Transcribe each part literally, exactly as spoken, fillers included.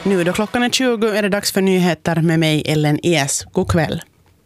Nu då klockan är tjugo är det dags för nyheter med mig Ellen Ies. God kväll.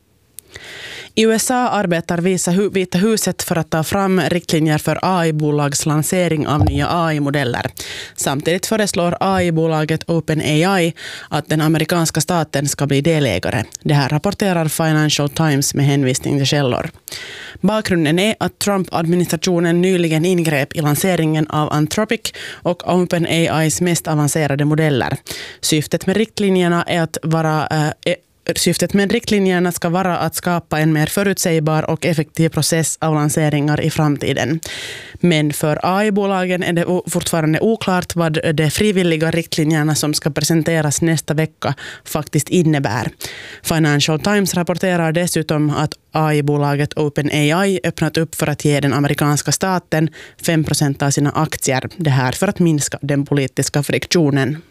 I U S A arbetar Vita huset för att ta fram riktlinjer för A I-bolags lansering av nya A I-modeller. Samtidigt föreslår A I-bolaget OpenAI att den amerikanska staten ska bli delägare. Det här rapporterar Financial Times med hänvisning till källor. Bakgrunden är att Trump-administrationen nyligen ingrep i lanseringen av Anthropic och OpenAIs mest avancerade modeller. Syftet med riktlinjerna är att vara äh, Syftet med riktlinjerna ska vara att skapa en mer förutsägbar och effektiv process av lanseringar i framtiden. Men för A I-bolagen är det fortfarande oklart vad de frivilliga riktlinjerna som ska presenteras nästa vecka faktiskt innebär. Financial Times rapporterar dessutom att A I-bolaget OpenAI öppnat upp för att ge den amerikanska staten fem procent av sina aktier. Det här för att minska den politiska friktionen.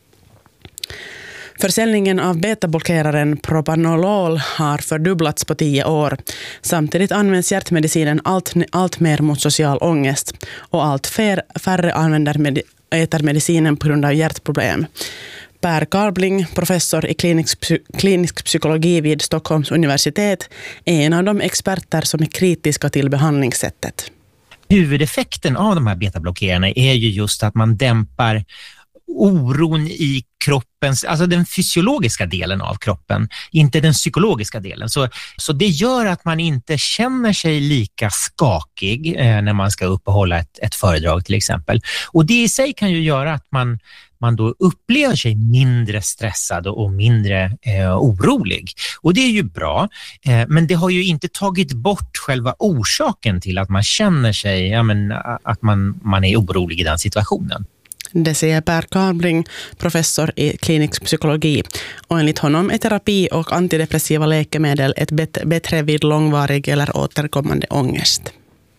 Försäljningen av betablockeraren propranolol har fördubblats på tio år. Samtidigt används hjärtmedicinen allt, allt mer mot social ångest och allt fär, färre använder med, äter medicinen på grund av hjärtproblem. Per Karbling, professor i klinisk, klinisk psykologi vid Stockholms universitet, är en av de experter som är kritiska till behandlingssättet. Huvudeffekten av de här betablockerarna är ju just att man dämpar oron i kroppens, alltså den fysiologiska delen av kroppen, inte den psykologiska delen. Så, så det gör att man inte känner sig lika skakig eh, när man ska uppehålla ett, ett föredrag till exempel. Och det i sig kan ju göra att man, man då upplever sig mindre stressad och mindre eh, orolig. Och det är ju bra, eh, men det har ju inte tagit bort själva orsaken till att man känner sig, ja, men, att man, man är orolig i den situationen. Det säger Per Karbling, professor i klinisk psykologi. Och enligt honom är terapi och antidepressiva läkemedel ett bättre vid långvarig eller återkommande ångest.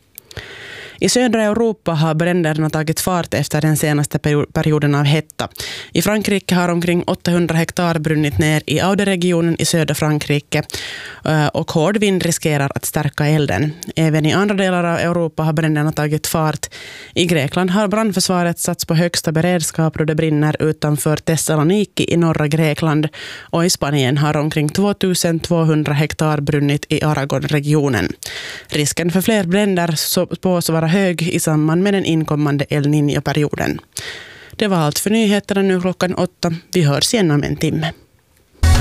I södra Europa har bränderna tagit fart efter den senaste perioden av hetta. I Frankrike har omkring åttahundra hektar brunnit ner i Aude-regionen i södra Frankrike och hård vind riskerar att stärka elden. Även i andra delar av Europa har bränderna tagit fart. I Grekland har brandförsvaret satts på högsta beredskap då det brinner utanför Thessaloniki i norra Grekland, och i Spanien har omkring tvåtusentvåhundra hektar brunnit i Aragon-regionen. Risken för fler bränder spås vara hög i samband med den inkommande El Niño-perioden. Det var allt för nyheterna nu klockan åtta. Vi hörs igen om en timme.